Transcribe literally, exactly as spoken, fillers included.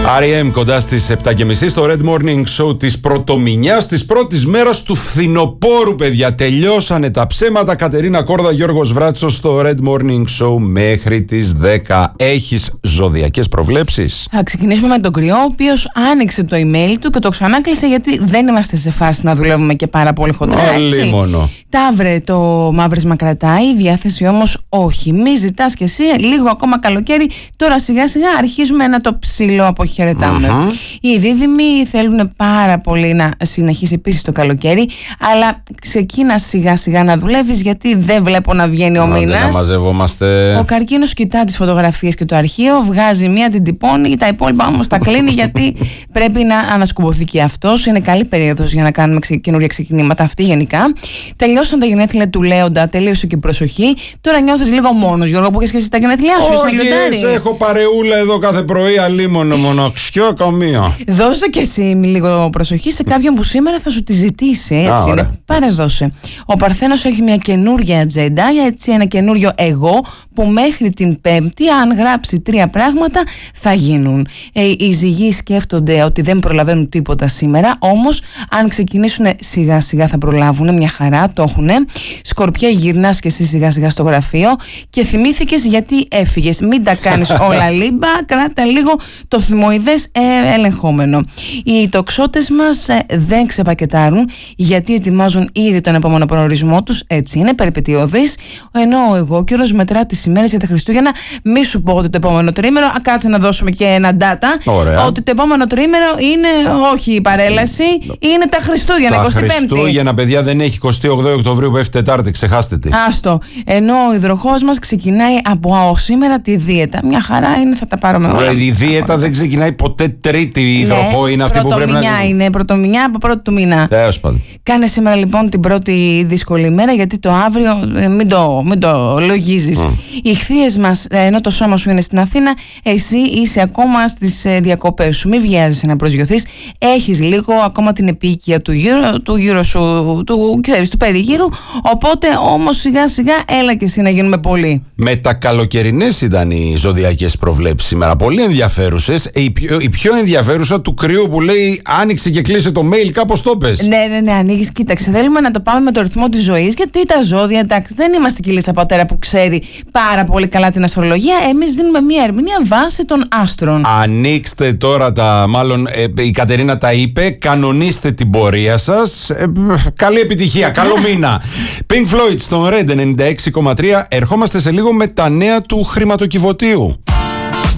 αρ ι εμ κοντά στις επτά και μισή στο Red Morning Show της πρωτομηνιάς, της πρώτης μέρας του φθινοπόρου, παιδιά. Τελειώσανε τα ψέματα. Κατερίνα Κόρδα, Γιώργος Βράτσος στο Red Morning Show μέχρι τις δέκα. Έχεις ζωδιακές προβλέψεις? Θα ξεκινήσουμε με τον Κρυό, ο οποίος άνοιξε το email του και το ξανάκλεισε, γιατί δεν είμαστε σε φάση να δουλεύουμε και πάρα πολύ χοντρά. Όλοι μόνο. Ταύρε, το μαύρισμα κρατάει, η διάθεση όμως όχι. Μη ζητάς κι εσύ λίγο ακόμα καλοκαίρι. Τώρα σιγά σιγά αρχίζουμε να το ψηλό αποχαιρετάμε. Mm-hmm. Οι δίδυμοι θέλουν πάρα πολύ να συνεχίσει επίσης το καλοκαίρι, αλλά ξεκίνα σιγά σιγά να δουλεύεις, γιατί δεν βλέπω να βγαίνει ο μήνας. Να μαζευόμαστε. Ο Καρκίνος κοιτά τις φωτογραφίες και το αρχείο, βγάζει μία, την τυπώνει, τα υπόλοιπα όμως τα κλείνει, γιατί πρέπει να ανασκουμποθεί και αυτός. Είναι καλή περίοδος για να κάνουμε καινούργια ξεκινήματα αυτή γενικά. Τελειώσαν τα γενέθλια του Λέοντα, τελείωσε και η προσοχή. Τώρα νιώθεις λίγο μόνος, Γιώργο, που έχεις και εσύ τα γενέθλιά σου. Όχι, έχω παρεούλα εδώ κάθε πρωί, αλίμονο μοναξιό καμία. Δώσε και εσύ λίγο προσοχή σε κάποιον που σήμερα θα σου τη ζητήσει. Έτσι. Α, είναι. Πάρε δώσε. Ο Παρθένος έχει μια καινούργια ατζέντα, έτσι, ένα καινούριο εγώ, που μέχρι την Πέμπτη, αν γράψει τρία πράγματα, θα γίνουν. Ε, οι ζυγοί σκέφτονται ότι δεν προλαβαίνουν τίποτα σήμερα, όμως αν ξεκινήσουν σιγά σιγά θα προλάβουν. Μια χαρά, το έχουνε. Σκορπιά, γυρνάς και εσύ σιγά σιγά στο γραφείο και θυμήθηκες γιατί έφυγες. Μην τα κάνεις όλα λίμπα, κράτα λίγο το θυμοειδές ε, ελεγχόμενο. Οι τοξότες μας ε, δεν ξεπακετάρουν, γιατί ετοιμάζουν ήδη τον επόμενο προορισμό τους. Έτσι είναι, περιπετειώδης. Ενώ ο εγώ καιρός μετρά τις ημέρες για τα Χριστούγεννα. Μη σου πω ότι το επόμενο τρίμηνο, α, κάτσε να δώσουμε και ένα data. Ωραία. Ότι το επόμενο τρίμηνο είναι, όχι η παρέλαση, είναι τα Χριστούγεννα, εικοστή πέμπτη. Τα Χριστούγεννα, παιδιά, δεν έχει εικοστή όγδοη Οκτωβρίου που πέφτει Τετάρτη, ξεχάστε τι. Άστο. Ενώ ο υδροχόος μας ξεκινάει από σήμερα τη δίαιτα. Μια χαρά είναι, θα τα πάρουμε όλα. Η δίαιτα δεν ξεκινάει ποτέ Τρίτη. Η υδροχό, ναι, είναι αυτή που πρέπει να. Πρωτομηνιά είναι, πρωτομηνιά από πρώτη του μήνα. Τέλος πάντων. Κάνε σήμερα λοιπόν την πρώτη δύσκολη μέρα, γιατί το αύριο ε, μην, το, μην το λογίζεις. Mm. Οι ηχθείες μας, ε, ενώ το σώμα σου είναι στην Αθήνα, εσύ είσαι ακόμα στις ε, διακοπές σου. Μην βιάζεσαι να προσγειωθείς. Έχεις λίγο ακόμα την επίοικια του γύρω, του γύρω σου, του, ξέρεις, του περιγύρου. Οπότε όμως σιγά σιγά έλα και εσύ να γίνουμε πολλοί. Με τα καλοκαιρινές ήταν οι ζωδιακές προβλέψεις σήμερα. Πολύ ενδιαφέρουσες. Η πιο, η πιο ενδιαφέρουσα του Κρυού που λέει άνοιξε και κλείσε το mail, κάπως το πες. Ναι, ναι, ναι, ανοίγεις. Κοίταξε, θέλουμε να το πάμε με το ρυθμό της ζωής, γιατί τα ζώδια, εντάξει, δεν είμαστε κυλίτσα πατέρα που ξέρει πάρα πολύ καλά την αστρολογία. Εμείς δίνουμε μία ερμηνεία βάσει των άστρων. Ανοίξτε τώρα τα, μάλλον ε, η Κατερίνα τα είπε, κανονίστε την πορεία σας. Ε, καλή επιτυχία, καλό μήνα. Pink Floyd στον Red ενενήντα έξι κόμμα τρία. Ερχόμαστε σε λίγο με τα νέα του χρηματοκιβωτίου.